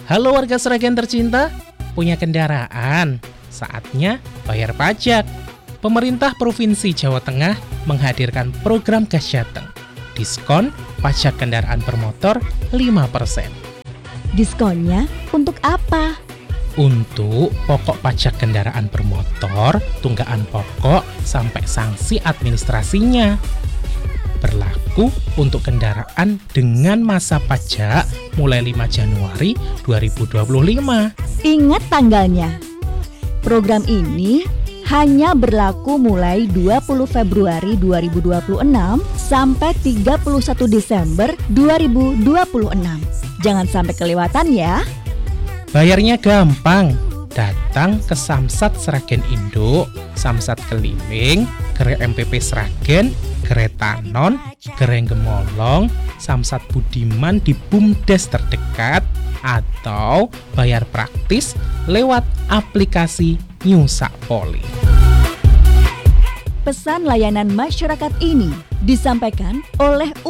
Halo warga Sragen tercinta, punya kendaraan? Saatnya bayar pajak. Pemerintah Provinsi Jawa Tengah menghadirkan program Gas Jateng. Diskon pajak kendaraan bermotor 5%. Diskonnya untuk apa? Untuk pokok pajak kendaraan bermotor, tunggakan pokok, sampai sanksi administrasinya. Berlaku untuk kendaraan dengan masa pajak mulai 5 Januari 2025. Ingat tanggalnya. Program ini hanya berlaku mulai 20 Februari 2026 sampai 31 Desember 2026. Jangan sampai kelewatan ya. Bayarnya gampang. Datang ke Samsat Sragen Induk, Samsat Keliling, Gere MPP Sragen, Gere Tanon, Gere Gemolong, Samsat Budiman di BUMDes terdekat, atau bayar praktis lewat aplikasi Nyusakpoli. Pesan layanan masyarakat ini disampaikan oleh